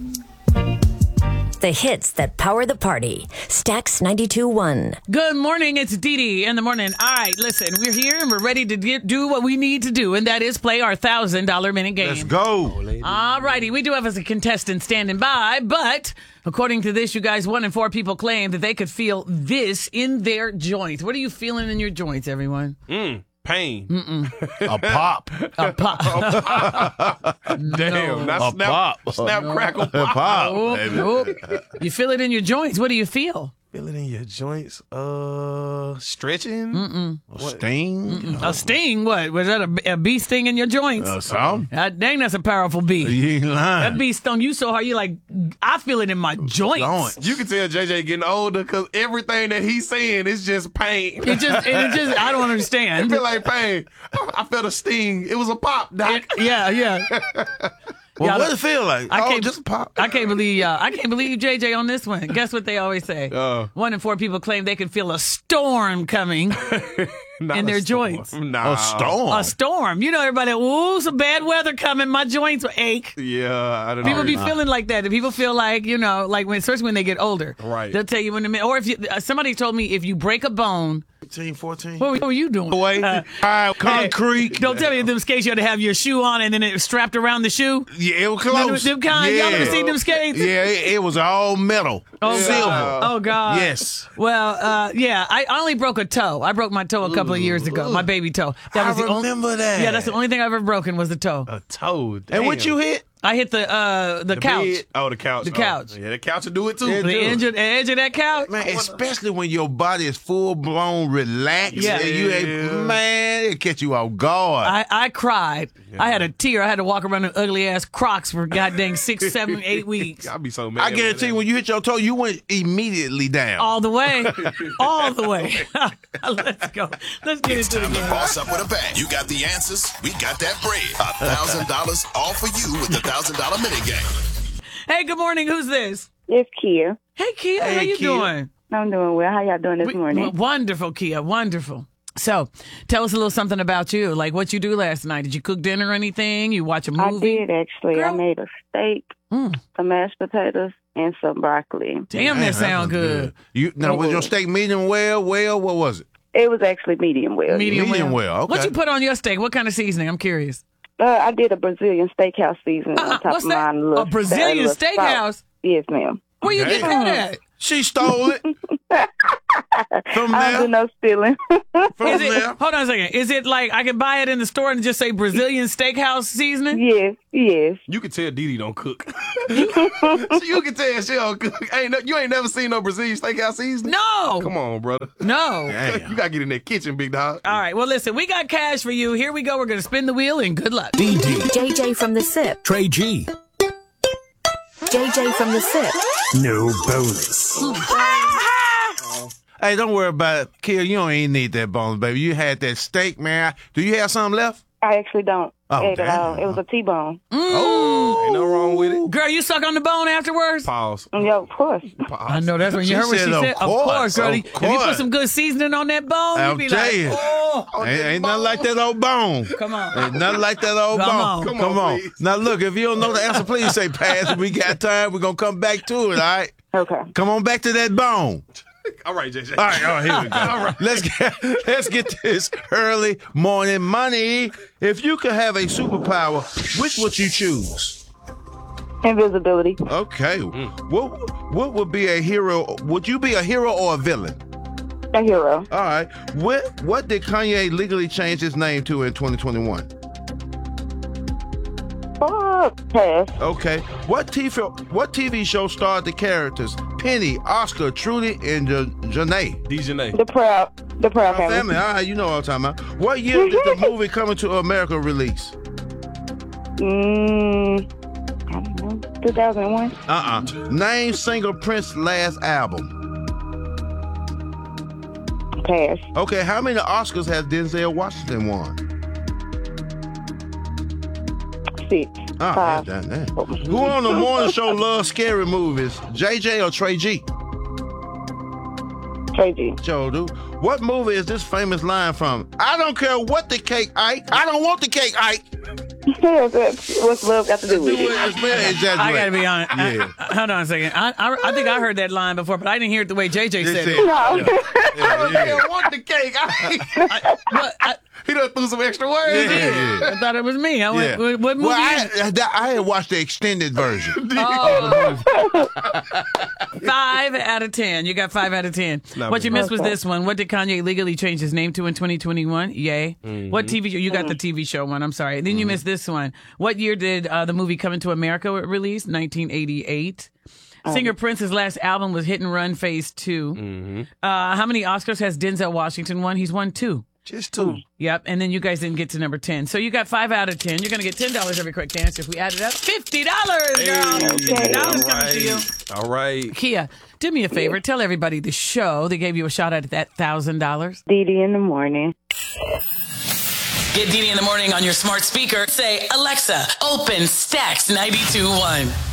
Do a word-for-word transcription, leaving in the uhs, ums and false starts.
The hits that power the party. Stax ninety-two point one. Good morning. It's Dee Dee in the morning. All right, listen, we're here and we're ready to get, do what we need to do, and that is play our one thousand dollars minute game. Let's go. All righty. We do have as a contestant standing by, but according to this, you guys, one in four people claim that they could feel this in their joints. What are you feeling in your joints, everyone? Mm. Pain. A pop. A pop. Damn. Not A snap, pop. snap crackle, pop. A pop. Oh, baby. oh. You feel it in your joints. What do you feel? Feel it in your joints. Uh, stretching. Mm-mm. Sting. Mm-mm. A sting? What? Was that a, a bee sting in your joints? Uh, some. God dang, that's a powerful bee. You ain't lying. That bee stung you so hard, you like, I feel it in my joints. Joints. You can tell J J getting older because everything that he's saying is just pain. It just, it just, I don't It understand. feel like pain. I felt a sting. It was a pop, Doc. It- yeah, yeah. Well, Y'all what don't- does it feel like? I oh, can't- just a pop. I can't believe uh, I can't believe J J on this one. Guess what they always say? Uh. One in four people claim they can feel a storm coming. Not in a their storm. joints. Nah. A storm. A storm. You know, everybody, ooh, some bad weather coming. My joints will ache. Yeah, I don't know. People be feeling like that. People feel like, you know, like when, especially when they get older. Right. They'll tell you when, the, or if you, uh, somebody told me if you break a bone, fifteen, fourteen. what, were- what were you doing? Away. Uh, High concrete. Don't tell me in them skates you had to have your shoe on and then it was strapped around the shoe. Yeah, it was Them- close. them kind, yeah. y'all ever seen them skates? Yeah, it, it was all metal. Oh, Silver. God. Oh, God. Yes. Well, uh, yeah, I only broke a toe. I broke my toe a couple of years ago, my baby toe. That I was the only, remember that. Yeah, that's the only thing I've ever broken was the toe. A toe. And what damn. you hit? I hit the uh, the, The couch. bed? Oh, the couch. The Oh, couch. yeah, the couch will do it too. Yeah, The do it. edge of, the edge of that couch. Man, especially when your body is full blown relaxed. Yeah. And you ain't, Yeah. man, it catch you off guard. I, I cried. I had a tear. I had to walk around in ugly ass Crocs for goddamn six, seven, eight weeks. I'll be so mad. I guarantee you, when you hit your toe, you went immediately down. All the way. All the way. Let's go. Let's get It's into time it. to boss up with a bang. You got the answers. We got that bread. A thousand dollars all for you with the thousand dollar minute game. Hey, good morning. Who's this? It's Kia. Hey, Kia. Hey, how you Kia. doing? I'm doing well. How y'all doing this We- morning? w- wonderful, Kia. Wonderful. So, tell us a little something about you. Like what you do last night. Did you cook dinner or anything? You watch a I movie? did actually. Girl. I made a steak, Mm. some mashed potatoes, and some broccoli. Damn, Man, that sound was good. You now was your steak medium well? Well, what was it? It was actually medium well. Medium, Medium well. well, okay. What you put on your steak? What kind of seasoning? I'm curious. Uh, I did a Brazilian steakhouse seasoning Uh-uh, on top what's of that? mine. A, little, A Brazilian little salt. steakhouse? Yes, ma'am. Where you get Damn. that at? She stole it from I don't do there. no stealing. From Is it, there. hold on a second. Is it like I can buy it in the store and just say Brazilian steakhouse seasoning? yes, yes. You can tell Dee Dee don't cook. You can tell she don't cook. Ain't no, you ain't never seen no Brazilian steakhouse seasoning? No. Come on, brother. No. Damn. You got to get in that kitchen, big dog. All right. Well, listen, we got cash for you. Here we go. We're going to spin the wheel and good luck. D D, J J from the SIP. Trey G. J J from the SIP. No bonus. Hey, don't worry about it. Kia, you don't even need that bonus, baby. You had that steak, man. Do you have something left? I actually don't Oh, eat it all. damn. It was a T-bone. Oh. Ain't no wrong with it. Girl, you suck on the bone afterwards? Pause. Yeah, of course. I know that's when you She heard what said, she "Of said. Of course, course, girl. of If you put course." some good seasoning on that bone, I'll you'd be tell like, you. oh, Ain't, ain't nothing like that old bone. come on. Ain't nothing like that old Come bone. on. Come, Come on. on, please. Now, look, if you don't know the answer, please say pass. If we got time, we're going to come back to it, all right? Okay. Come on back to that bone. All right, J J. All right, all right, here we go. All right. Let's get let's get this early morning money. If you could have a superpower, which would you choose? Invisibility. Okay. What what would be a hero? Would you be a hero or a villain? A hero. All right. What what did Kanye legally change his name to in twenty twenty-one? Fuck. Pass. Okay. What T V what T V show starred the characters Penny, Oscar, Trudy, and Ja- Janae? Dejanay. The proud. The proud family. Family. All right, you know what I'm talking about. What year did the movie Coming to America release? Mm, I don't know. two thousand one. Uh-uh. Name singer Prince's last album. Pass. Okay, how many Oscars has Denzel Washington won? Six. Oh, Five. damn, damn. Who on the morning show loves scary movies? J J or Trey G? Trey G. Joe, dude. What movie is this famous line from? I don't care what the cake, Ike. I don't want the cake, Ike. What's love got to do with it? Exaggerate. I gotta be honest. I- Yeah. I- hold on a second. I, I I think I heard that line before, but I didn't hear it the way J J They said said- it. No. Yeah, yeah. I want the cake. I, I, what, I, he done threw some extra words Yeah, in. yeah. I thought it was me. I went, Yeah. what, what movie Well, is it? I, I, I had watched the extended version. Oh. Five out of ten. You got five out of ten. Not What you bad. missed was this one. What did Kanye legally change his name to in twenty twenty-one? Yay. What T V show? You got the T V show one. I'm sorry. Then you missed this one. What year did uh, the movie Coming to America release? nineteen eighty-eight. Singer Prince's last album was Hit and Run Phase two. Uh, how many Oscars has Denzel Washington won? He's won two. Just two. Yep, and then you guys didn't get to number ten. So you got five out of ten. You're going to get ten dollars every correct answer. If we add it up, fifty dollars, girl. fifty dollars coming to you. All right. Kia, do me a favor. Tell everybody the show. They gave you a shot at that one thousand dollars. Dee Dee in the morning. Get Dee Dee in the morning on your smart speaker. Say, Alexa, open Stacks ninety-two point one.